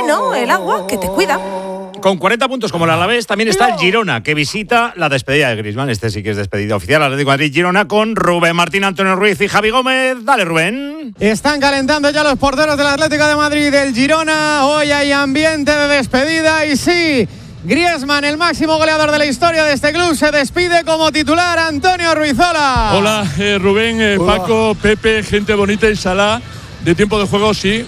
bueno, el agua que te cuida. Con 40 puntos como el Alavés, también está el Girona, que visita la despedida de Griezmann. Este sí que es despedida oficial. Atlético de Madrid-Girona con Rubén Martín, Antonio Ruiz y Javi Gómez. Dale, Rubén. Están calentando ya los porteros del Atlético de Madrid y del Girona. Hoy hay ambiente de despedida y sí, Griezmann, el máximo goleador de la historia de este club, se despide como titular. Antonio Ruizola. Hola, Rubén, Paco, Pepe, gente bonita y Salah. De tiempo de juego, sí,